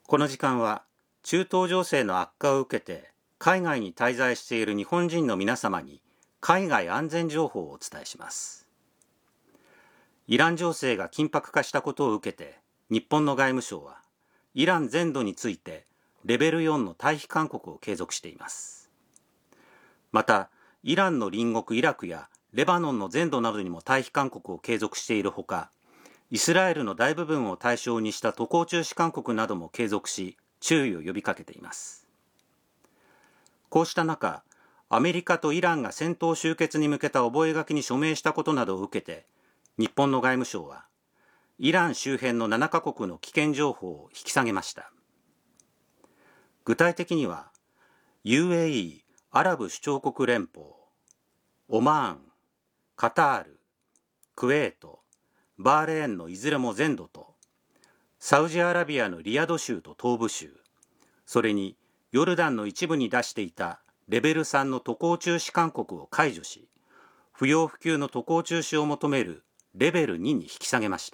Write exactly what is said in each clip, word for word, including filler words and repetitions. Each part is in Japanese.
この時間は中東情勢の悪化を受けて海外に滞在している日本人の皆様に海外安全情報をお伝えします。イラン情勢が緊迫化したことを受けて日本の外務省はイラン全土についてレベルよんの退避勧告を継続しています。またイランの隣国イラクやレバノンの全土などにも退避勧告を継続しているほか、イスラエルの大部分を対象にした渡航中止勧告なども継続し、注意を呼びかけています。こうした中、アメリカとイランが戦闘終結に向けた覚書に署名したことなどを受けて、日本の外務省は、イラン周辺のななカ国の危険情報を引き下げました。具体的には、ユーエーイー、アラブ首長国連邦、オマーン、カタール、クウェート、バーレーンのいずれも全土と、サウジアラビアのリヤド州と東部州、それにヨルダンの一部に出していたレベルさんの渡航中止勧告を解除し、不要不急の渡航中止を求めるレベルにに引き下げました。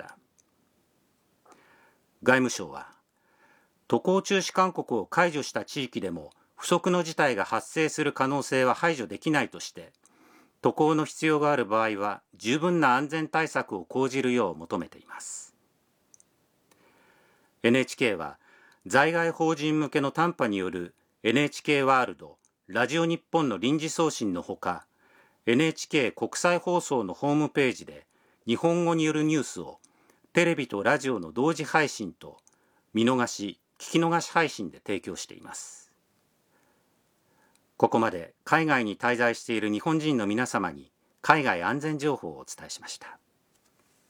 外務省は、渡航中止勧告を解除した地域でも不測の事態が発生する可能性は排除できないとして、渡航の必要がある場合は十分な安全対策を講じるよう求めています。エヌエイチケー は在外邦人向けの短波による エヌエイチケー ワールド、ラジオ日本の臨時送信のほか、エヌエイチケー 国際放送のホームページで日本語によるニュースをテレビとラジオの同時配信と見逃し、聞き逃し配信で提供しています。ここまで海外に滞在している日本人の皆様に海外安全情報をお伝えしました。